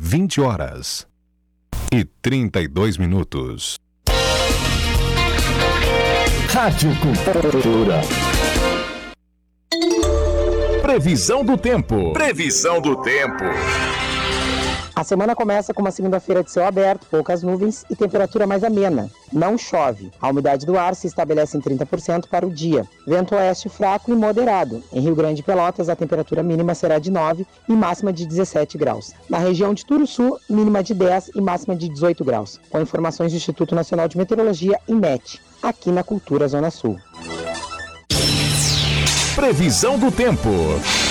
20h32. Rádio Cultura. Previsão do tempo. Previsão do tempo. A semana começa com uma segunda-feira de céu aberto, poucas nuvens e temperatura mais amena. Não chove. A umidade do ar se estabelece em 30% para o dia. Vento oeste fraco e moderado. Em Rio Grande e Pelotas, a temperatura mínima será de 9 e máxima de 17 graus. Na região de Turuçu, mínima de 10 e máxima de 18 graus. Com informações do Instituto Nacional de Meteorologia, INMET, aqui na Cultura Zona Sul. Previsão do tempo.